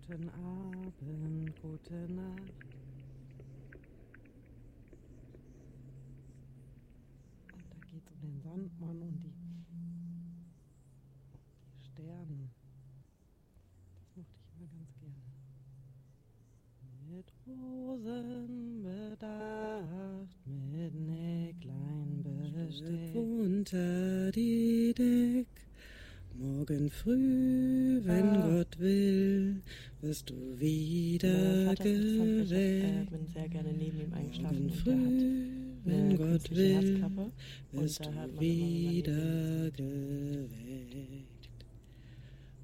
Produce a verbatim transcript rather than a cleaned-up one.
Guten Abend, gute Nacht. Und da geht es um den Sandmann und die, die Sterne. Das mochte ich immer ganz gerne. Mit Rosen bedacht, mit Näglein besteckt, unter die Deck. Morgen früh, wenn oh. Gott will, wirst du wieder geweckt. Ich äh, bin sehr gerne neben ihm eingeschlafen. Morgen früh, wenn Gott will, wirst du wieder geweckt.